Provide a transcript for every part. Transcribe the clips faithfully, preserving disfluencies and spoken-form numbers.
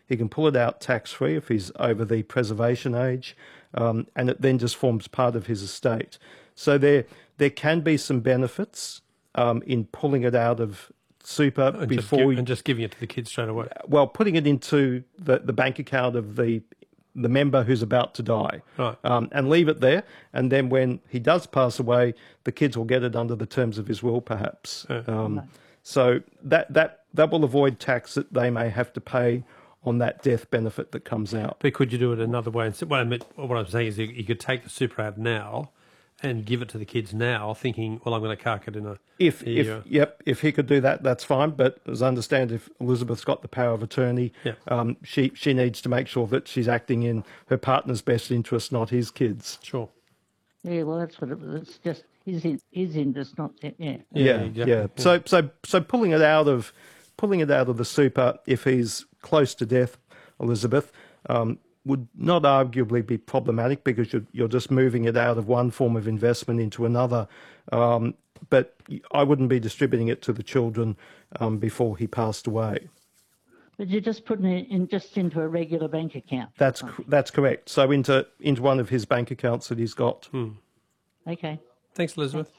He can pull it out tax-free if he's over the preservation age, um, and it then just forms part of his estate. So there there can be some benefits um, in pulling it out of super and before... Just you, give, and just giving it to the kids straight away. Well, putting it into the, the bank account of the the member who's about to die, right. um, and leave it there. And then when he does pass away, the kids will get it under the terms of his will, perhaps. Yeah. Um, so that, that, that will avoid tax that they may have to pay on that death benefit that comes out. But could you do it another way? What, I meant, what I'm saying is you could take the super out now and give it to the kids now, thinking, well, I'm going to cark it in a If, a if year. Yep, if he could do that, that's fine. But as I understand, if Elizabeth's got the power of attorney, Yeah. um, she she needs to make sure that she's acting in her partner's best interest, not his kids. Sure. Yeah, well, that's what it was. It's just his in, his interest, not that. Yeah. Yeah, Yeah, exactly. yeah. So so so pulling it out of pulling it out of the super if he's close to death, Elizabeth, um, would not arguably be problematic because you're, you're just moving it out of one form of investment into another. Um, but I wouldn't be distributing it to the children um, before he passed away. But you're just putting it in just into a regular bank account. That's that's correct. So into into one of his bank accounts that he's got. Hmm. Okay. Thanks, Elizabeth.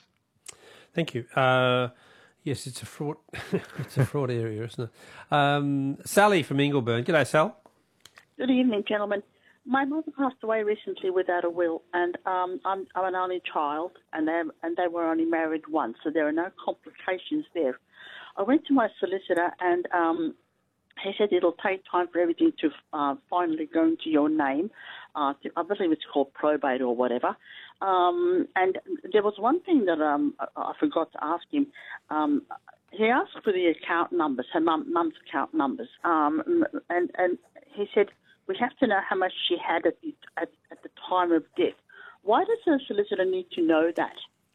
Thank you. Uh, yes, it's a fraud. It's a fraud area, isn't it? Um, Sally from Ingleburn. G'day, Sal. Good evening, gentlemen. My mother passed away recently without a will, and um, I'm, I'm an only child, and they and they were only married once, so there are no complications there. I went to my solicitor, and um, he said it'll take time for everything to uh, finally go into your name. Uh, I believe it's called probate or whatever. Um, and there was one thing that um, I forgot to ask him. Um, he asked for the account numbers, her mum, mum's account numbers, um, and and he said, we have to know how much she had at the, at, at the time of death. Why does a solicitor need to know that?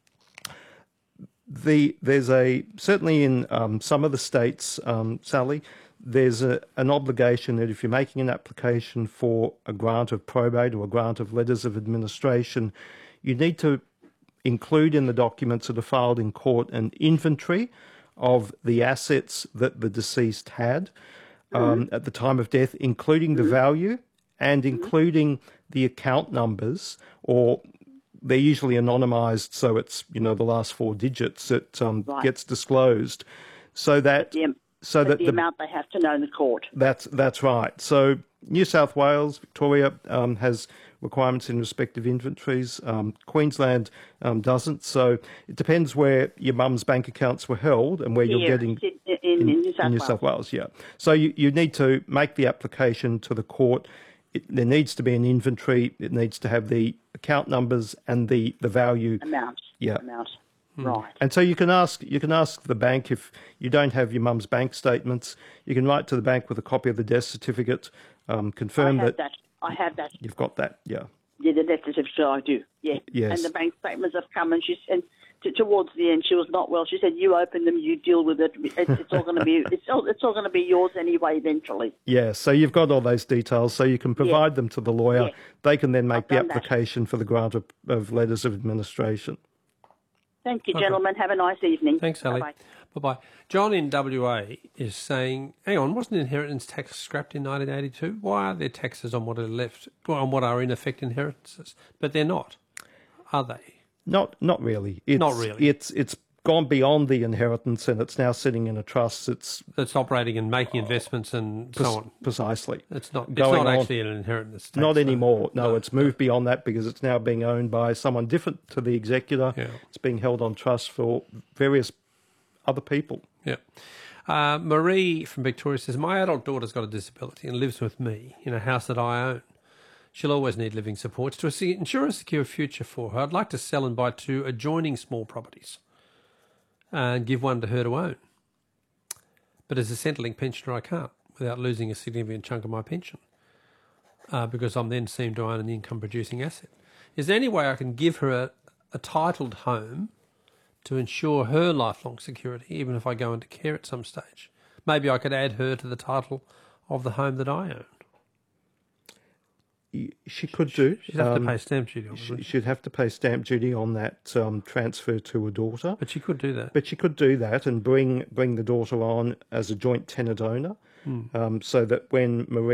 The there's a certainly in um, some of the states, um, Sally, there's a, an obligation that if you're making an application for a grant of probate or a grant of letters of administration, you need to include in the documents that are filed in court an inventory of the assets that the deceased had. Um, at the time of death, including the value and including the account numbers, or they're usually anonymised, so it's, you know, the last four digits that um, Right. gets disclosed, so that The, so that the, the, amount they have to know in the court. that's that's right. So New South Wales, Victoria um, has requirements in respect of inventories. Um, Queensland um, doesn't. So it depends where your mum's bank accounts were held and where you're Here, getting in, in, in New South in New Wales. South Wales. Yeah. So you, you need to make the application to the court. It, there needs to be an inventory. It needs to have the account numbers and the, the value. Amount. Yeah. Amount. Right. And so you can ask you can ask the bank if you don't have your mum's bank statements. You can write to the bank with a copy of the death certificate, um, confirm I have that, that. I have that. you've got that. Yeah. Yeah, the death certificate I do. Yeah. Yes. And the bank statements have come, and she and t- towards the end she was not well. She said, "You open them, you deal with it. It's, it's all going to be it's all it's all going to be yours anyway eventually." Yeah. So you've got all those details. So you can provide them to the lawyer. Yeah. They can then make I've the done that. application for the grant of, of letters of administration. Thank you, gentlemen. Have a nice evening. Thanks, Sally. Bye-bye. Bye-bye. John in W A is saying, hang on, wasn't inheritance tax scrapped in nineteen eighty-two? Why are there taxes on what are left, well, on what are in effect inheritances? But they're not, are they? Not not really. It's, Not really. It's it's gone beyond the inheritance and it's now sitting in a trust. It's It's operating and making investments and so on. precisely. It's not, it's going not on- actually an inheritance tax. Not though. anymore. No, No, it's moved beyond that because it's now being owned by someone different to the executor. Yeah. It's being held on trust for various other people. Yeah. Uh, Marie from Victoria says, my adult daughter's got a disability and lives with me in a house that I own. She'll always need living supports. To se- ensure a secure future for her, I'd like to sell and buy two adjoining small properties and give one to her to own. But as a Centrelink pensioner, I can't without losing a significant chunk of my pension uh, because I'm then seen to own an income-producing asset. Is there any way I can give her a, a titled home to ensure her lifelong security, even if I go into care at some stage? Maybe I could add her to the title of the home that I own. She could do. She'd have Um, to pay stamp duty on she, it. she'd have to pay stamp duty on that um, transfer to a daughter. But she could do that. But she could do that and bring bring the daughter on as a joint tenant owner, um, so that when Marie